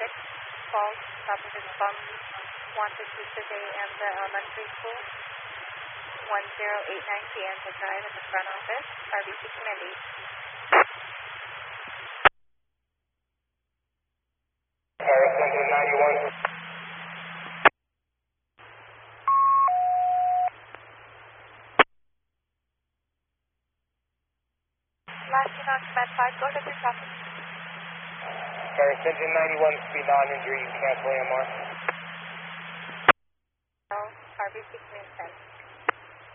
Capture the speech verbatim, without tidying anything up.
traffic calls, stopping from one to two today and the elementary school. one zero eight nine P M to drive at the front office, R B C Command eight. Paris engine ninety-one. Last in on command five, go ahead with traffic. Paris engine ninety-one, speed non-injury, cancel A M R. R B C Command ten.